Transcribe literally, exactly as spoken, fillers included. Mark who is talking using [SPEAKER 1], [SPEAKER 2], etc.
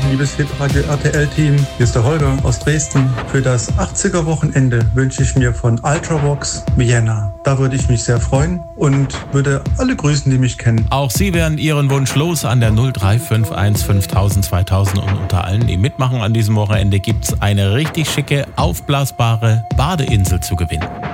[SPEAKER 1] liebes Hitradio R T L-Team. Hier ist der Holger aus Dresden. Für das achtziger-Wochenende wünsche ich mir von Ultravox Vienna. Da würde ich mich sehr freuen und würde alle grüßen, die mich kennen.
[SPEAKER 2] Auch Sie werden Ihren Wunsch los an der null drei fünf eins fünftausend zweitausend und unter allen, die mitmachen an diesem Wochenende, gibt es eine richtig schicke, aufblasbare Badeinsel zu gewinnen.